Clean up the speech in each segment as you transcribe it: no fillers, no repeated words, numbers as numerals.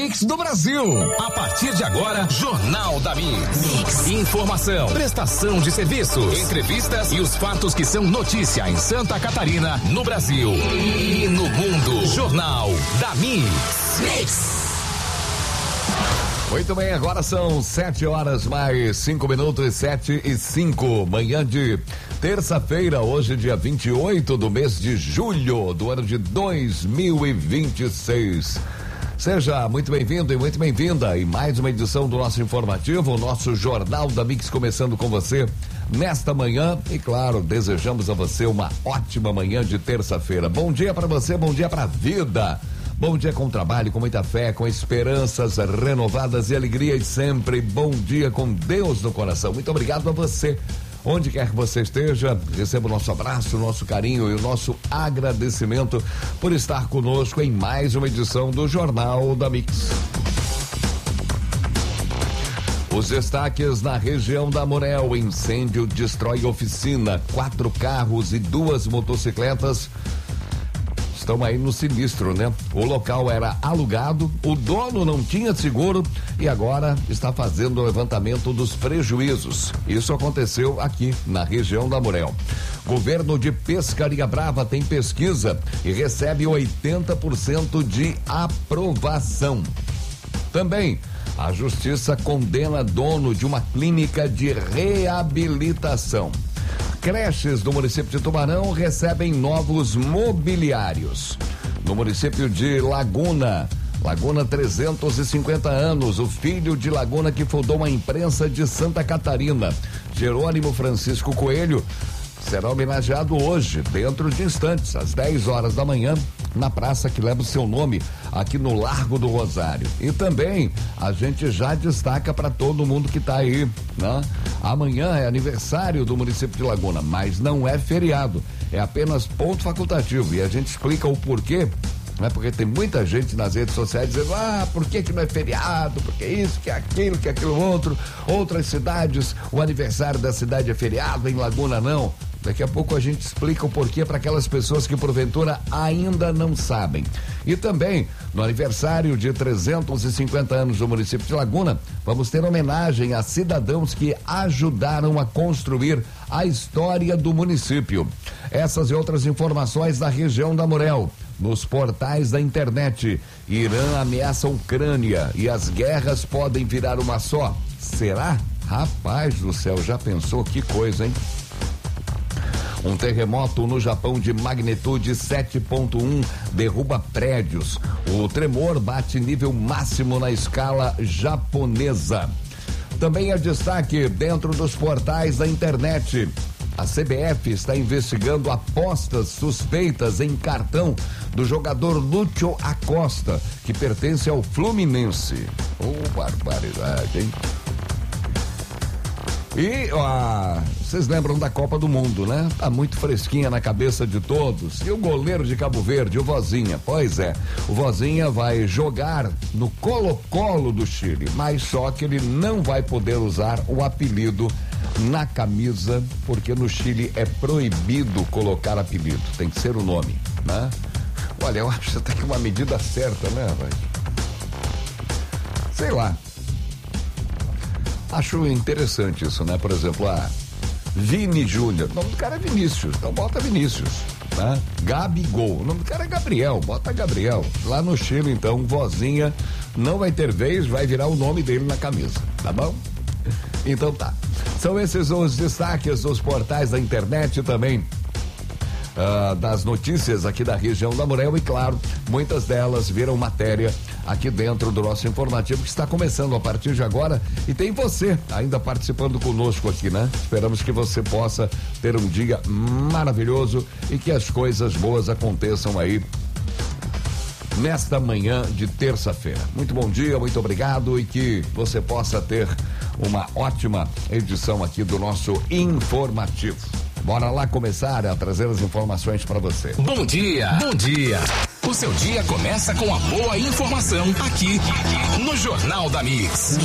Mix do Brasil. A partir de agora, Jornal da Mix. Informação, prestação de serviços, entrevistas e os fatos que são notícia em Santa Catarina, no Brasil e no mundo. Jornal da Mix. Muito bem, agora são 7h mais 5 minutos, 7h05, manhã de terça-feira, hoje dia 28 do mês de julho do ano de 2026. Seja muito bem-vindo e muito bem-vinda em mais uma edição do nosso informativo, o nosso Jornal da Mix, começando com você nesta manhã e, claro, desejamos a você uma ótima manhã de terça-feira. Bom dia para você, bom dia para a vida. Bom dia com trabalho, com muita fé, com esperanças renovadas e alegrias sempre. Bom dia com Deus no coração. Muito obrigado a você. Onde quer que você esteja, receba o nosso abraço, o nosso carinho e o nosso agradecimento por estar conosco em mais uma edição do Jornal da Mix. Os destaques na região da Morel: incêndio destrói oficina, 4 carros e 2 motocicletas estão aí no sinistro, né? O local era alugado, o dono não tinha seguro e agora está fazendo o levantamento dos prejuízos. Isso aconteceu aqui na região da Morel. Governo de Pescaria Brava tem pesquisa e recebe 80% de aprovação. Também a justiça condena dono de uma clínica de reabilitação. Creches do município de Tubarão recebem novos mobiliários. No município de Laguna, 350 anos, o filho de Laguna que fundou a imprensa de Santa Catarina, Jerônimo Francisco Coelho, será homenageado hoje, dentro de instantes, às 10 horas da manhã, na praça que leva o seu nome, aqui no Largo do Rosário. E também a gente já destaca para todo mundo que está aí, né? Amanhã é aniversário do município de Laguna, mas não é feriado, é apenas ponto facultativo, e a gente explica o porquê, né? Porque tem muita gente nas redes sociais dizendo, por que não é feriado, porque isso, que aquilo outro, outras cidades, o aniversário da cidade é feriado, em Laguna não. Daqui a pouco a gente explica o porquê para aquelas pessoas que porventura ainda não sabem. E também, no aniversário de 350 anos do município de Laguna, vamos ter homenagem a cidadãos que ajudaram a construir a história do município. Essas e outras informações da região da Morel, nos portais da internet. Irã ameaça a Ucrânia e as guerras podem virar uma só. Será? Rapaz do céu, já pensou? Que coisa, hein? Um terremoto no Japão de magnitude 7.1 derruba prédios. O tremor bate nível máximo na escala japonesa. Também é destaque dentro dos portais da internet. A CBF está investigando apostas suspeitas em cartão do jogador Lúcio Acosta, que pertence ao Fluminense. Barbaridade, hein? E vocês lembram da Copa do Mundo, né? Tá muito fresquinha na cabeça de todos. E o goleiro de Cabo Verde, o Vozinha? Pois é, o Vozinha vai jogar no Colo-Colo do Chile, mas só que ele não vai poder usar o apelido na camisa, porque no Chile é proibido colocar apelido, tem que ser o nome, né? Olha, eu acho até que uma medida certa, né, rapaz? Sei lá. Acho interessante isso, né? Por exemplo, Vini Júnior, o nome do cara é Vinícius, então bota Vinícius, né? Gabigol, o nome do cara é Gabriel, bota Gabriel. Lá no Chile, então, Vozinha não vai ter vez, vai virar o nome dele na camisa, tá bom? Então tá. São esses os destaques dos portais da internet também. Das notícias aqui da região da Morel e, claro, muitas delas viram matéria aqui dentro do nosso informativo que está começando a partir de agora e tem você ainda participando conosco aqui, né? Esperamos que você possa ter um dia maravilhoso e que as coisas boas aconteçam aí nesta manhã de terça-feira. Muito bom dia, muito obrigado e que você possa ter uma ótima edição aqui do nosso informativo. Bora lá começar a trazer as informações para você. Bom dia, bom dia. O seu dia começa com a boa informação aqui no Jornal da Mix.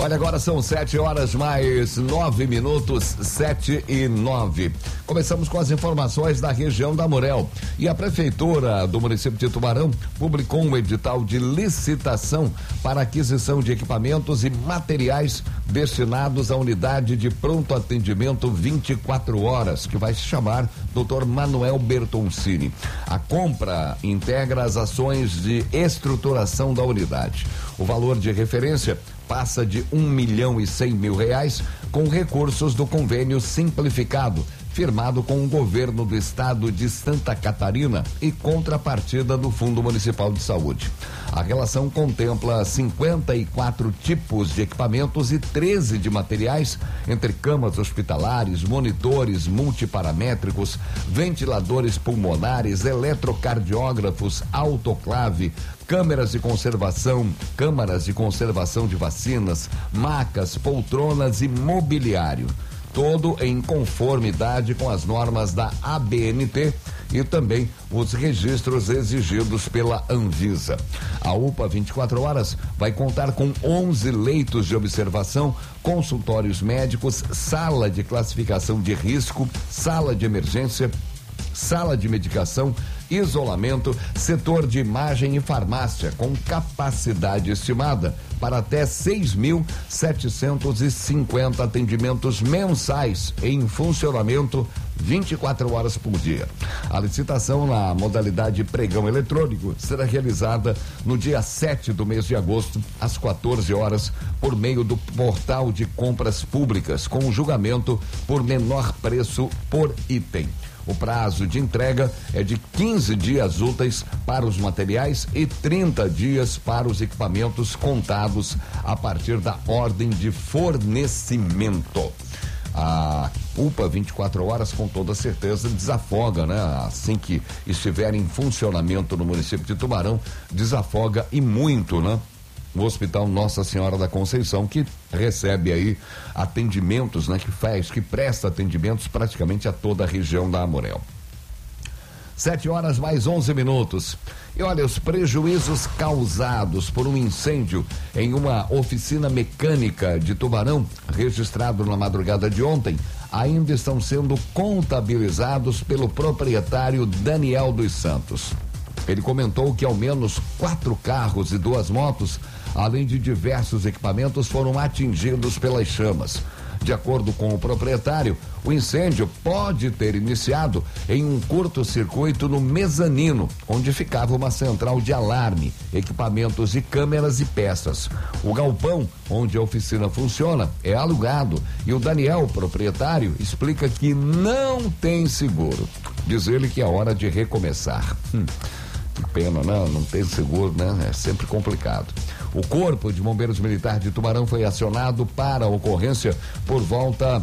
Olha, agora são 7h mais 9 minutos, 7:09. Começamos com as informações da região da Morel. E a prefeitura do município de Tubarão publicou um edital de licitação para aquisição de equipamentos e materiais destinados à unidade de pronto atendimento 24 horas, que vai se chamar Dr. Manuel Bertoncini. A compra integra as ações de estruturação da unidade. O valor de referência passa de R$1.100.000 com recursos do convênio simplificado, firmado com o governo do estado de Santa Catarina e contrapartida do Fundo Municipal de Saúde. A relação contempla 54 tipos de equipamentos e 13 de materiais, entre camas hospitalares, monitores multiparamétricos, ventiladores pulmonares, eletrocardiógrafos, autoclave, câmaras de conservação de vacinas, macas, poltronas e mobiliário. Todo em conformidade com as normas da ABNT e também os registros exigidos pela Anvisa. A UPA 24 horas vai contar com 11 leitos de observação, consultórios médicos, sala de classificação de risco, sala de emergência, sala de medicação, isolamento, setor de imagem e farmácia, com capacidade estimada para até 6.750 atendimentos mensais em funcionamento 24 horas por dia. A licitação na modalidade pregão eletrônico será realizada no dia 7 do mês de agosto, às 14 horas, por meio do portal de compras públicas, com julgamento por menor preço por item. O prazo de entrega é de 15 dias úteis para os materiais e 30 dias para os equipamentos contados a partir da ordem de fornecimento. A UPA 24 horas, com toda certeza, desafoga, né? Assim que estiver em funcionamento no município de Tubarão, desafoga e muito, né? O Hospital Nossa Senhora da Conceição, que recebe aí atendimentos, né? Que presta atendimentos praticamente a toda a região da Amorel. 7h mais 11 minutos. E olha, os prejuízos causados por um incêndio em uma oficina mecânica de Tubarão, registrado na madrugada de ontem, ainda estão sendo contabilizados pelo proprietário Daniel dos Santos. Ele comentou que ao menos 4 carros e 2 motos, além de diversos equipamentos, foram atingidos pelas chamas. De acordo com o proprietário, o incêndio pode ter iniciado em um curto-circuito no mezanino, onde ficava uma central de alarme, equipamentos de câmeras e peças. O galpão, onde a oficina funciona, é alugado e o Daniel, proprietário, explica que não tem seguro. Diz ele que é hora de recomeçar. Que pena, né? Não tem seguro, né? É sempre complicado. O Corpo de Bombeiros Militar de Tubarão foi acionado para a ocorrência por volta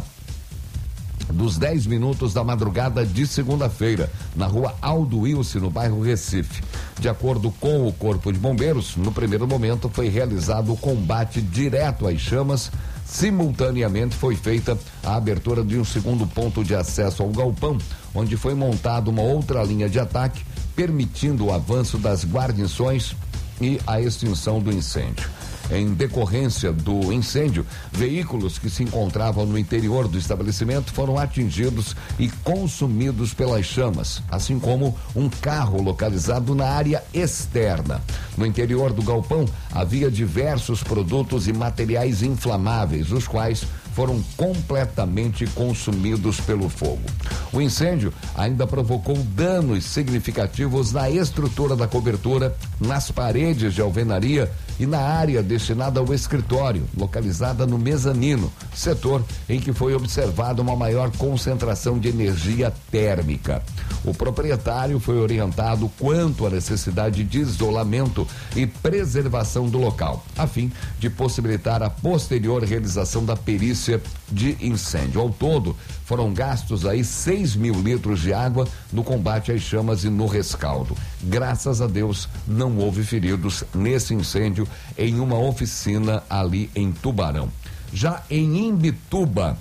dos 10 minutos da madrugada de segunda-feira, na rua Aldo Wilson, no bairro Recife. De acordo com o Corpo de Bombeiros, no primeiro momento foi realizado o combate direto às chamas. Simultaneamente foi feita a abertura de um segundo ponto de acesso ao galpão, onde foi montada uma outra linha de ataque, permitindo o avanço das guarnições e a extinção do incêndio. Em decorrência do incêndio, veículos que se encontravam no interior do estabelecimento foram atingidos e consumidos pelas chamas, assim como um carro localizado na área externa. No interior do galpão havia diversos produtos e materiais inflamáveis, os quais foram completamente consumidos pelo fogo. O incêndio ainda provocou danos significativos na estrutura da cobertura, nas paredes de alvenaria e na área destinada ao escritório, localizada no mezanino, setor em que foi observada uma maior concentração de energia térmica. O proprietário foi orientado quanto à necessidade de isolamento e preservação do local, a fim de possibilitar a posterior realização da perícia de incêndio. Ao todo, foram gastos aí 6.000 litros de água no combate às chamas e no rescaldo. Graças a Deus, não houve feridos nesse incêndio em uma oficina ali em Tubarão. Já em Imbituba,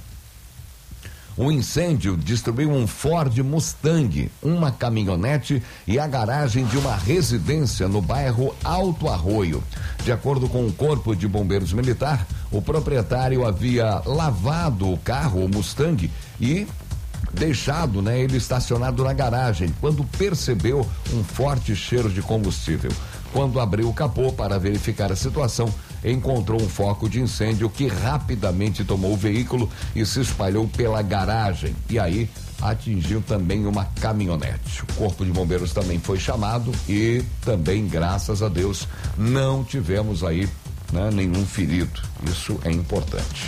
um incêndio destruiu um Ford Mustang, uma caminhonete e a garagem de uma residência no bairro Alto Arroio. De acordo com o Corpo de Bombeiros Militar, O proprietário havia lavado o carro, o Mustang, e deixado, ele estacionado na garagem, quando percebeu um forte cheiro de combustível. Quando abriu o capô para verificar a situação, encontrou um foco de incêndio que rapidamente tomou o veículo e se espalhou pela garagem. E aí atingiu também uma caminhonete. O Corpo de Bombeiros também foi chamado e também, graças a Deus, não tivemos aí nenhum ferido. Isso é importante.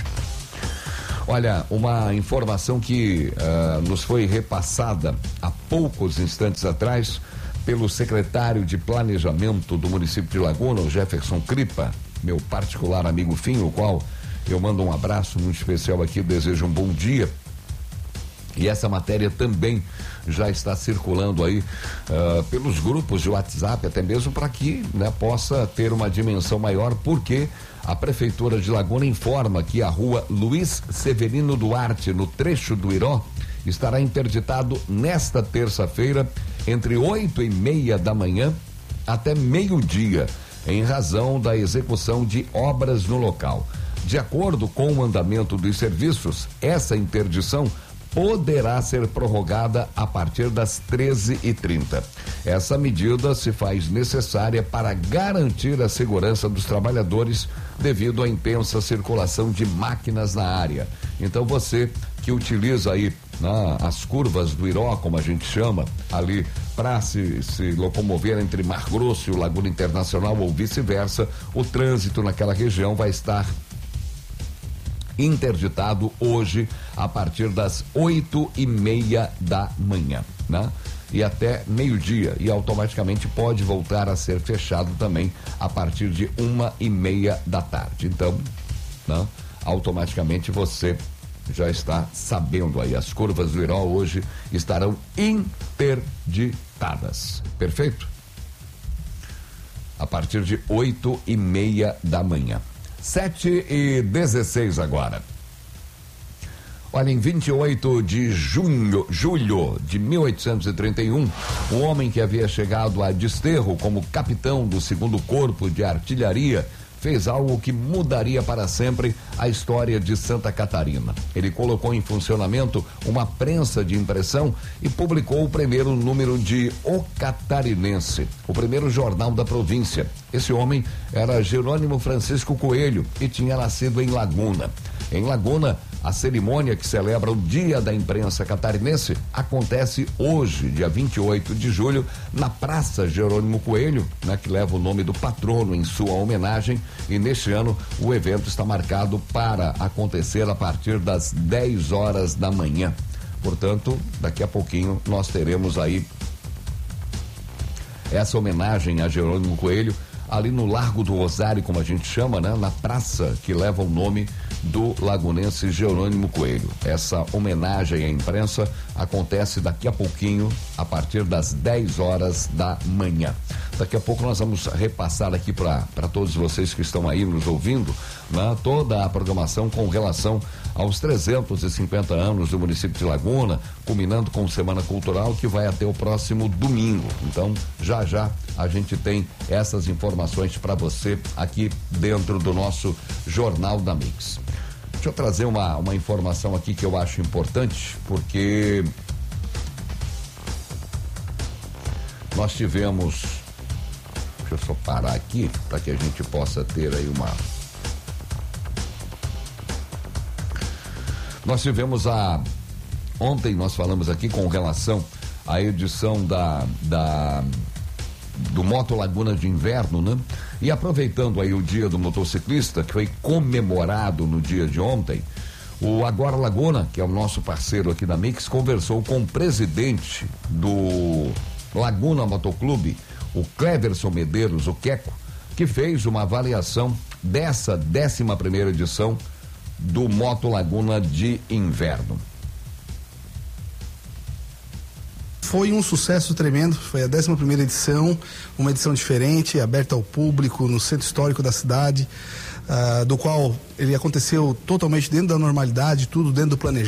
Olha, uma informação que nos foi repassada há poucos instantes atrás pelo secretário de Planejamento do município de Laguna, o Jefferson Cripa, meu particular amigo Finho, o qual eu mando um abraço muito especial aqui, desejo um bom dia. E essa matéria também já está circulando aí pelos grupos de WhatsApp, até mesmo para que possa ter uma dimensão maior, porque a Prefeitura de Laguna informa que a rua Luiz Severino Duarte, no trecho do Iró, estará interditado nesta terça-feira, entre 8:30 da manhã até meio-dia, em razão da execução de obras no local. De acordo com o andamento dos serviços, essa interdição poderá ser prorrogada a partir das 13h30. Essa medida se faz necessária para garantir a segurança dos trabalhadores devido à intensa circulação de máquinas na área. Então você que utiliza aí as curvas do Iró, como a gente chama, ali para se locomover entre Mar Grosso e o Laguna Internacional ou vice-versa, o trânsito naquela região vai estar interditado hoje a partir das 8:30 da manhã, e até meio-dia, e automaticamente pode voltar a ser fechado também a partir de 1:30 da tarde. Então, automaticamente você já está sabendo aí, as curvas do Iró hoje estarão interditadas. Perfeito? A partir de 8:30 da manhã. 7:16 agora. Olha, em 28 de julho de 1831, o homem que havia chegado a Desterro como capitão do 2º Corpo de Artilharia fez algo que mudaria para sempre a história de Santa Catarina. Ele colocou em funcionamento uma prensa de impressão e publicou o primeiro número de O Catarinense, o primeiro jornal da província. Esse homem era Jerônimo Francisco Coelho e tinha nascido em Laguna. Em Laguna, a cerimônia que celebra o Dia da Imprensa Catarinense acontece hoje, dia 28 de julho, na Praça Jerônimo Coelho, que leva o nome do patrono em sua homenagem, e neste ano o evento está marcado para acontecer a partir das 10 horas da manhã. Portanto, daqui a pouquinho nós teremos aí essa homenagem a Jerônimo Coelho, ali no Largo do Rosário, como a gente chama, na praça que leva o nome do lagunense Jerônimo Coelho. Essa homenagem à imprensa acontece daqui a pouquinho, a partir das 10 horas da manhã. Daqui a pouco nós vamos repassar aqui para todos vocês que estão aí nos ouvindo, toda a programação com relação aos 350 anos do município de Laguna, culminando com Semana Cultural, que vai até o próximo domingo. Então, já já a gente tem essas informações para você aqui dentro do nosso Jornal da Mix. Deixa eu trazer uma informação aqui que eu acho importante, porque nós tivemos, deixa eu só parar aqui para que a gente possa ter aí nós tivemos ontem nós falamos aqui com relação à edição do Moto Laguna de Inverno, E aproveitando aí o Dia do Motociclista, que foi comemorado no dia de ontem, o Agora Laguna, que é o nosso parceiro aqui da Mix, conversou com o presidente do Laguna Motoclube, o Cleverson Medeiros, o Queco, que fez uma avaliação dessa 11ª edição do Moto Laguna de Inverno. Foi um sucesso tremendo, foi a 11ª edição, uma edição diferente, aberta ao público no centro histórico da cidade, do qual ele aconteceu totalmente dentro da normalidade, tudo dentro do planejamento.